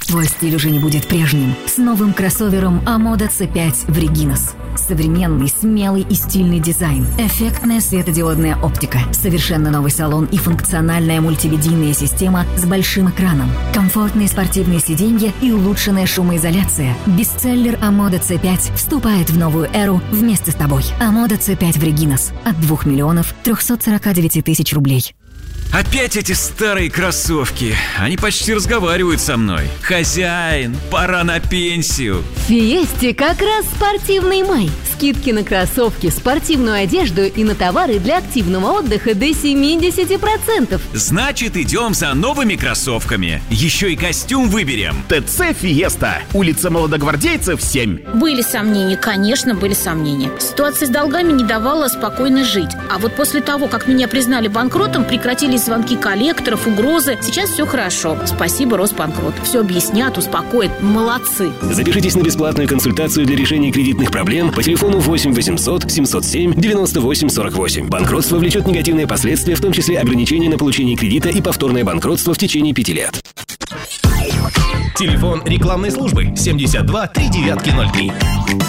Твой стиль уже не будет прежним. С новым кроссовером Amoda C5 в Reginos. Современный, смелый и стильный дизайн. Эффектная светодиодная оптика. Совершенно новый салон и функциональная мультимедийная система с большим экраном. Комфортные спортивные сиденья и улучшенная шумоизоляция. Бестселлер Amoda C5 вступает в новую эру вместе с тобой. Amoda C5 в Reginos от 2 349 000 рублей. Опять эти старые кроссовки. Они почти разговаривают со мной. Хозяин, пора на пенсию. В Фиесте как раз спортивный май. Скидки на кроссовки, спортивную одежду и на товары для активного отдыха до 70%. Значит, идем за новыми кроссовками. Еще и костюм выберем. ТЦ «Фиеста». Улица Молодогвардейцев, 7. Были сомнения, конечно, были сомнения. Ситуация с долгами не давала спокойно жить. А вот после того, как меня признали банкротом, прекратились звонки коллекторов, угрозы. Сейчас все хорошо. Спасибо, Росбанкрот. Все объяснят, успокоят. Молодцы. Запишитесь на бесплатную консультацию для решения кредитных проблем по телефону 8 800 707 98 48. Банкротство влечет негативные последствия, в том числе ограничения на получение кредита и повторное банкротство в течение 5 лет. Телефон рекламной службы 72 3903.